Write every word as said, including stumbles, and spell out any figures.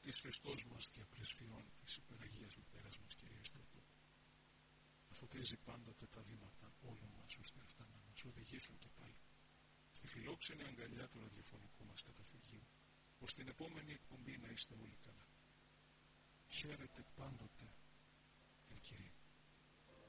Πολίτης Χριστός μας διαπρεσβειών της υπεραγίας μητέρας μας Κυρίας Θεοτόκου, να φωτίζει πάντοτε τα βήματα όλων μας, ώστε αυτά να μας οδηγήσουν και πάλι στη φιλόξενη αγκαλιά του ραδιοφωνικού μας καταφυγίου, ως την επόμενη εκπομπή να είστε όλοι καλά. Χαίρετε πάντοτε εν Κυρίω.